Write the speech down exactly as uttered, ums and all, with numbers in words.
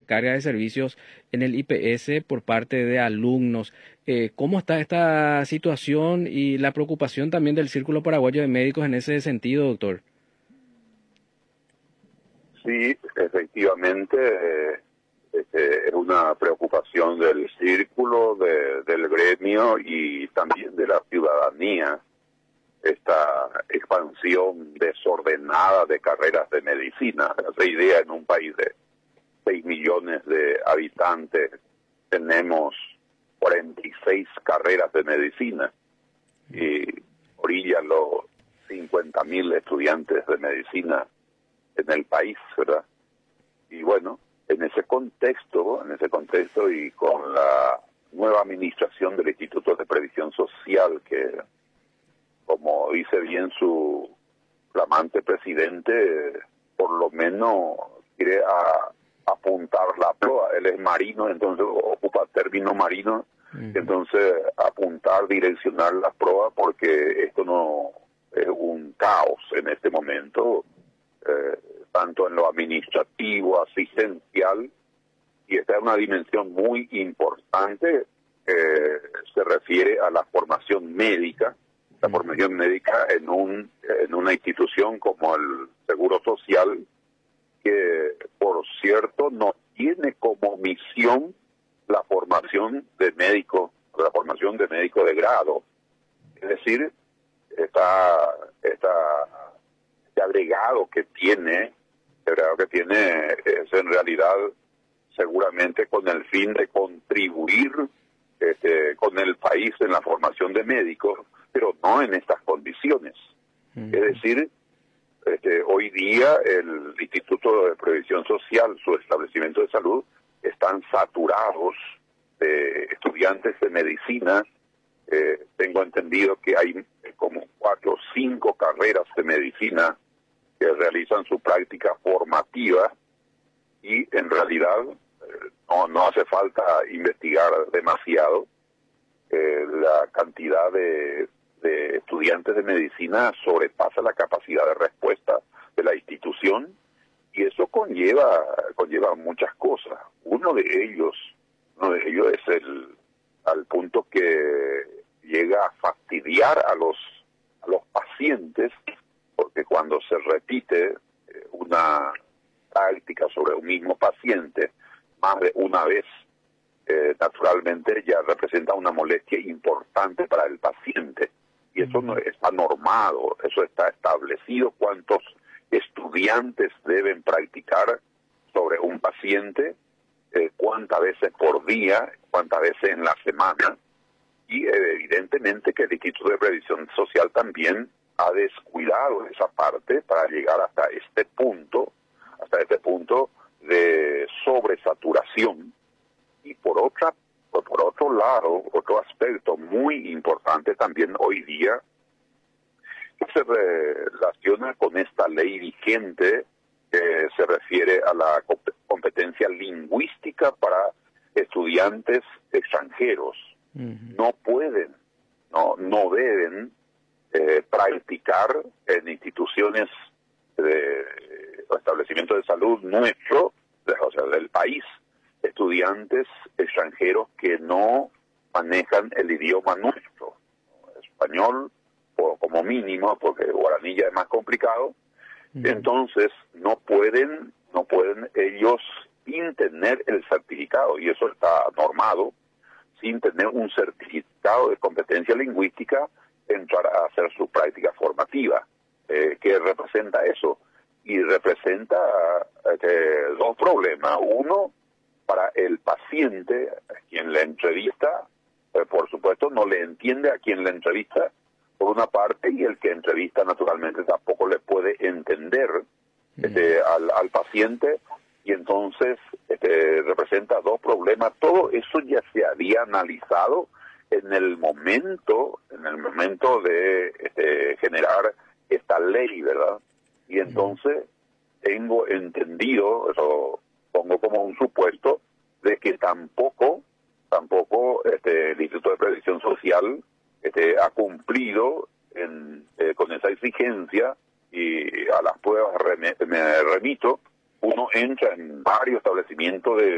descarga de servicios en el I P S por parte de alumnos. Eh, ¿cómo está esta situación y la preocupación también del Círculo Paraguayo de Médicos en ese sentido, doctor? Sí, efectivamente, eh, este, es una preocupación del círculo, de, del gremio y también de la ciudadanía, esta expansión desordenada de carreras de medicina. Esa idea, en un país de seis millones de habitantes tenemos cuarenta y seis carreras de medicina y orillan los cincuenta mil estudiantes de medicina en el país, ¿verdad? Y bueno, en ese contexto, en ese contexto y con la nueva administración del Instituto de Previsión Social, que, como dice bien su flamante presidente, por lo menos quiere a, apuntar la proa. Él es marino, entonces ocupa término marino, uh-huh. Entonces apuntar, direccionar la proa, porque esto no es un caos en este momento, eh, tanto en lo administrativo, asistencial, y esta es una dimensión muy importante que se refiere a la formación médica, la uh-huh. formación médica en un en una institución como el Seguro Social, que por cierto no tiene como misión la formación de médico, la formación de médico de grado. Es decir, esta, esta, este agregado que tiene, el agregado que tiene es en realidad seguramente con el fin de contribuir este, con el país en la formación de médicos, pero no en estas condiciones. Uh-huh. Es decir, Este, hoy día el Instituto de Previsión Social, su establecimiento de salud, están saturados de estudiantes de medicina. Eh, tengo entendido que hay como cuatro o cinco carreras de medicina que realizan su práctica formativa y en realidad eh, no, no hace falta investigar demasiado. Eh, la cantidad de de estudiantes de medicina sobrepasa la capacidad de respuesta de la institución, y eso conlleva conlleva muchas cosas. Uno de ellos, uno de ellos es el al punto que llega a fastidiar a los a los pacientes, porque cuando se repite una práctica sobre un mismo paciente más de una vez, eh, naturalmente ya representa una molestia importante para el paciente. Y eso no está normado, eso está establecido, cuántos estudiantes deben practicar sobre un paciente, eh, cuántas veces por día, cuántas veces en la semana, y eh, evidentemente que el Instituto de Previsión Social también ha descuidado esa parte para llegar hasta este punto, hasta este punto de sobresaturación. Y por otra Por, por otro lado, otro aspecto muy importante también hoy día, que se relaciona con esta ley vigente, que se refiere a la competencia lingüística para estudiantes extranjeros. Uh-huh. No pueden, no, no deben eh, practicar en instituciones de establecimiento de salud nuestro, de, o sea, del país, estudiantes extranjeros que no manejan el idioma nuestro, español, o como mínimo, porque el guaraní ya es más complicado. Uh-huh. Entonces no pueden, no pueden ellos, sin tener el certificado, y eso está normado, sin tener un certificado de competencia lingüística, entrar a hacer su práctica formativa. Eh, ¿Qué representa eso? Y representa eh, dos problemas. Uno, para el paciente, a quien le entrevista, eh, por supuesto no le entiende a quien le entrevista, por una parte, y el que entrevista naturalmente tampoco le puede entender este, al, al paciente, y entonces este, representa dos problemas. Todo eso ya se había analizado en el momento, en el momento de este, generar esta ley, ¿verdad? Y entonces tengo entendido, eso pongo como un supuesto, de que tampoco, tampoco este, el Instituto de Previsión Social este, ha cumplido en, eh, con esa exigencia, y a las pruebas rem- me remito. Uno entra en varios establecimientos de